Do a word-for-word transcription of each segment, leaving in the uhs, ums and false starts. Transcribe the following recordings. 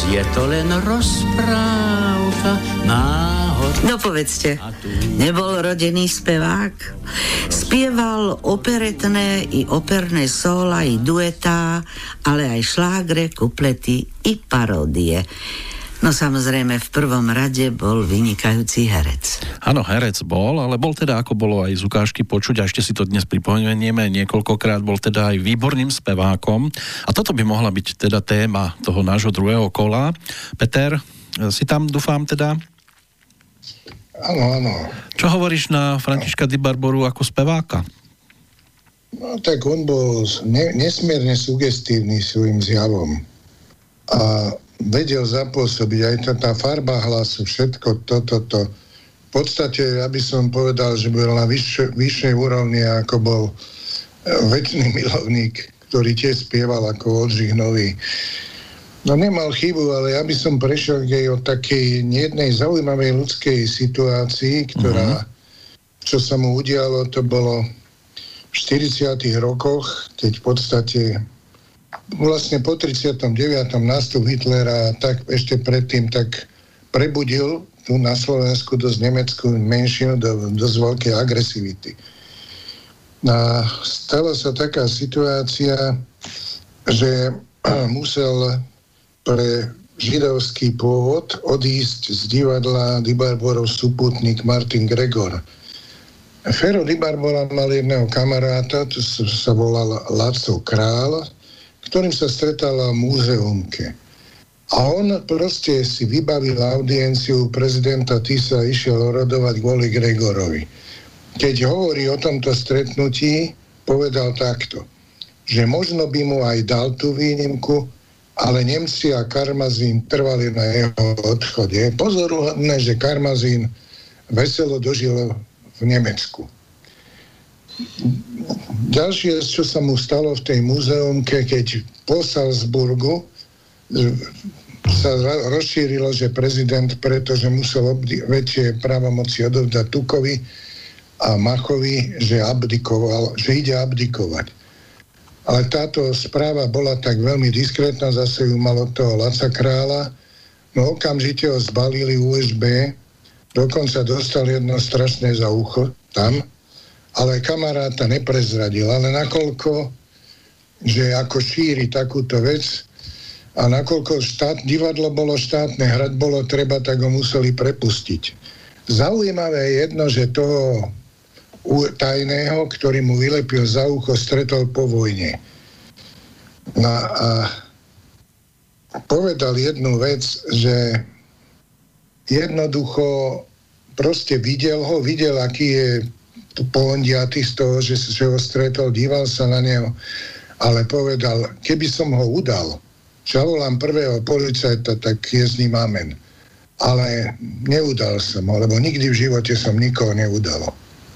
je to len rozprávka náhod. No povedzte, nebol rodený spevák? Spieval operetné i operné sóla, i duetá, ale aj šlágre, kuplety i paródie. No samozrejme, v prvom rade bol vynikajúci herec. Áno, herec bol, ale bol teda, ako bolo aj z ukážky počuť, a ešte si to dnes pripomenieme niekoľkokrát, bol teda aj výborným spevákom. A toto by mohla byť teda téma toho nášho druhého kola. Peter, si tam, dúfam teda? Áno, áno. Čo hovoríš na Františka Di Barboru ako speváka? No tak on bol ne, nesmierne sugestívny svojím zjavom. A vedel zapôsobiť aj tá, tá farba hlasu, všetko toto, to, to. V podstate, aby som povedal, že bol na vyššej, vyššej úrovni, ako bol večný milovník, ktorý tiež spieval ako Oldřich Nový. No nemal chybu, ale ja by som prešiel aj o takej jednej zaujímavej ľudskej situácii, ktorá, mm-hmm. čo sa mu udialo, to bolo v štyridsiatych rokoch, keď v podstate vlastne po tridsiatom deviatom nástup Hitlera, tak ešte predtým tak prebudil tu na Slovensku dosť nemeckú menšinu do dosť veľkej agresivity. A stala sa taká situácia, že musel pre židovský pôvod odísť z divadla Di Barborov súputník Martin Gregor. Fero Di Barbora mal jedného kamaráta, to sa volal Laco Král, ktorým sa stretala v múzeumke. A on proste si vybavil audienciu prezidenta Tisa, išiel orodovať kvôli Gregorovi. Keď hovorí o tomto stretnutí, povedal takto, že možno by mu aj dal tú výnimku, ale Nemci a Karmazín trvali na jeho odchode. Je pozoruhodné, že Karmazín veselo dožil v Nemecku. Ďalšie, čo sa mu stalo v tej múzeumke, keď po Salzburgu sa rozšírilo, že prezident, pretože musel obdi- väčšie právomoci odovzdať Tukovi a Machovi, že abdikoval, že ide abdikovať. Ale táto správa bola tak veľmi diskrétna, zase ju mal od toho Laca Krála, no okamžite ho zbalili ú es bé, dokonca dostal jedno strašné za ucho tam, ale kamaráta neprezradil, ale nakoľko, že ako šíri takúto vec a nakoľko štát, divadlo bolo štátne, hrať bolo treba, tak ho museli prepustiť. Zaujímavé je jedno, že toho tajného, ktorý mu vylepil za ucho, stretol po vojne. No a povedal jednu vec, že jednoducho proste videl ho, videl, aký je pohondiaty z toho, že, že ho stretol, díval sa na neho, ale povedal, keby som ho udal, že volám prvého policajta, tak je s ním amen. Ale neudal som ho, lebo nikdy v živote som nikoho neudal.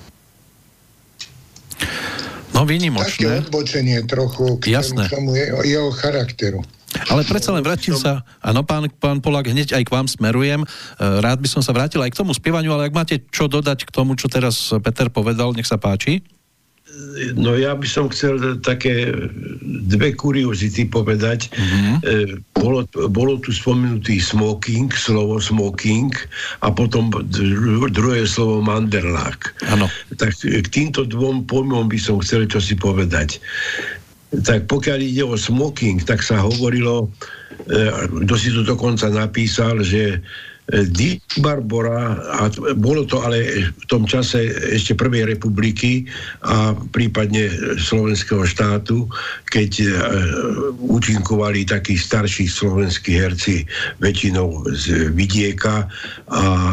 No výnimočné. Také odbočenie trochu k tomu, tomu jeho, jeho charakteru. Ale predsa len vrátim sa, áno, pán, pán Polák, hneď aj k vám smerujem. Rád by som sa vrátil aj k tomu spievaniu, ale ak máte čo dodať k tomu, čo teraz Peter povedal, nech sa páči. No ja by som chcel také dve kuriozity povedať. Mm-hmm. E, bolo, bolo tu spomenutý smoking, slovo smoking a potom druhé slovo manderlák. Áno. Tak k týmto dvom pojmom by som chcel čosi povedať. Tak pokiaľ ide o smoking, tak sa hovorilo, e, kto si to dokonca napísal, že Di Barbora, a bolo to ale v tom čase ešte prvej republiky a prípadne slovenského štátu, keď e, účinkovali takí starší slovenskí herci väčšinou z vidieka a e,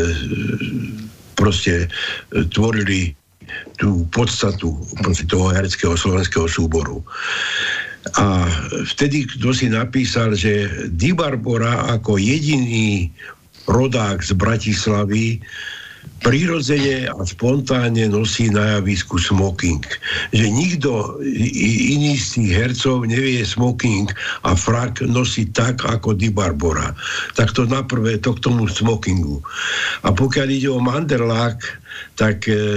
proste e, tvorili tú podstatu toho hereckého slovenského súboru. A vtedy kto si napísal, že Di Barbora ako jediný rodák z Bratislavy prirodzene a spontánne nosí na javisku smoking. Že nikto iný z tých hercov nevie smoking a frak nosiť tak, ako Di Barbora. Tak to naprvé to k tomu smokingu. A pokiaľ ide o Manderlák, tak e, e,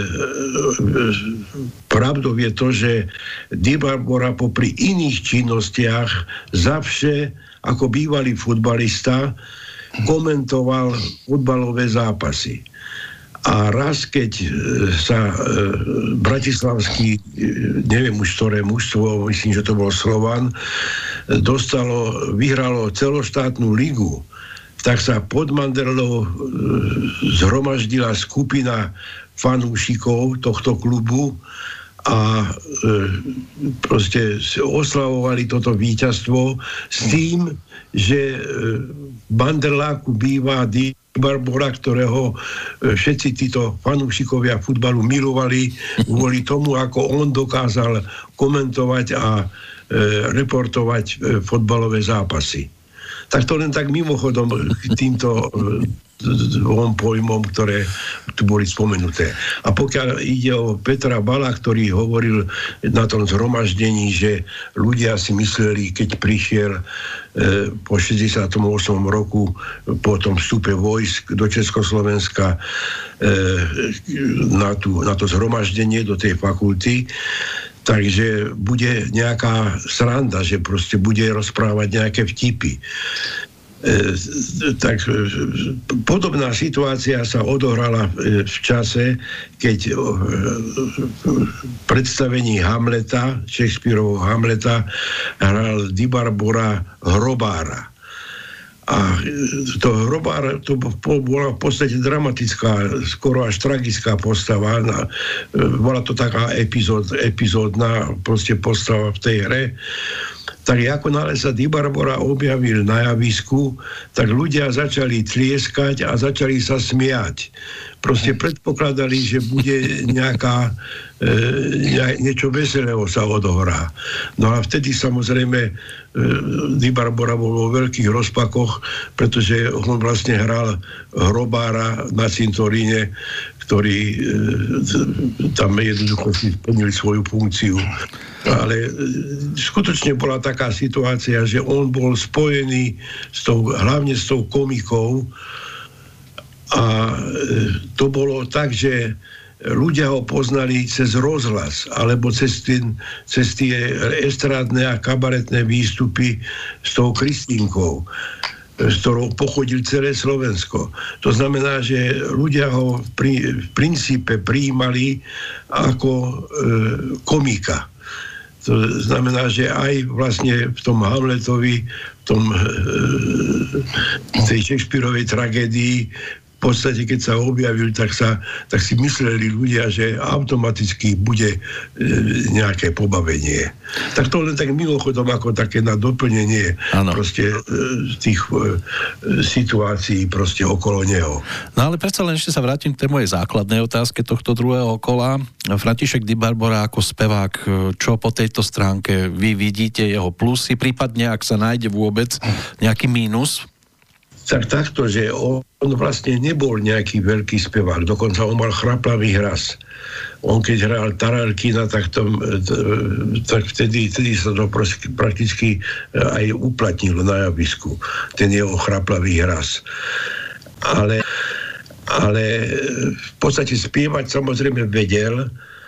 pravdou je to, že Di Barbora popri iných činnostiach zavše ako bývalý futbalista komentoval futbalové zápasy. A raz, keď sa e, bratislavský, neviem už ktoré mužstvo, myslím, že to bol Slovan, dostalo, vyhralo celoštátnu ligu, tak sa pod Manderlou e, zhromaždila skupina fanúšikov tohto klubu a e, proste oslavovali toto víťazstvo s tým, že e, Manderláku býva Di Barbora, ktorého všetci títo fanúšikovia futbalu milovali kvôli tomu, ako on dokázal komentovať a e, reportovať e, futbalové zápasy. Tak to len tak mimochodom k týmto dvom pojmom, ktoré tu boli spomenuté. A pokiaľ ide o Petra Bala, ktorý hovoril na tom zhromaždení, že ľudia si mysleli, keď prišiel e, po šesťdesiatom ôsmom roku po tom vstupe vojsk do Československa e, na, tú, na to zhromaždenie do tej fakulty, takže bude nejaká sranda, že proste bude rozprávať nejaké vtipy. E, tak e, podobná situácia sa odohrala e, v čase, keď e, v predstavení Hamleta, Shakespearovho Hamleta, hral Di Barbora hrobára. A to hrobár, to bola v podstate dramatická, skoro až tragická postava. Bola to taká epizód, epizódna proste postava v tej hre. Tak ako nále sa Di Barbora objavil na javisku, tak ľudia začali tlieskať a začali sa smiať. Proste predpokladali, že bude nejaká, e, ne, niečo veselého sa odohrá. No a vtedy samozrejme e, Di Barbora bol vo veľkých rozpakoch, pretože on vlastne hral hrobára na cintoríne, ktorý e, tam jednoducho si splnili svoju funkciu. Ale e, skutočne bola taká situácia, že on bol spojený s tou, hlavne s tou komikou, a e, to bolo tak, že ľudia ho poznali cez rozhlas alebo cez, tým, cez tie estrádne a kabaretné výstupy s tou Kristínkou, s ktorou pochodil celé Slovensko. To znamená, že ľudia ho pri, v princípe prijímali ako e, komika. To znamená, že aj vlastne v tom Hamletovi, v tom e, tej Shakespearovej tragédii, v podstate, keď sa objavil, tak, sa, tak si mysleli ľudia, že automaticky bude e, nejaké pobavenie. Tak to len tak mimochodom ako také na doplnenie ano. proste e, tých e, situácií proste okolo neho. No ale predsa len ešte sa vrátim k tej mojej základnej otázke tohto druhého kola. František Di Barbora ako spevák, čo po tejto stránke vy vidíte jeho plusy, prípadne ak sa nájde vôbec nejaký mínus? Tak takto, že on, on vlastne nebol nejaký veľký spevák, dokonca on mal chraplavý hlas. On keď hral Taralkina, tak, to, tak vtedy, vtedy sa to prakticky aj uplatnilo na javisku, ten jeho chraplavý hlas. Ale, ale v podstate spievať samozrejme vedel,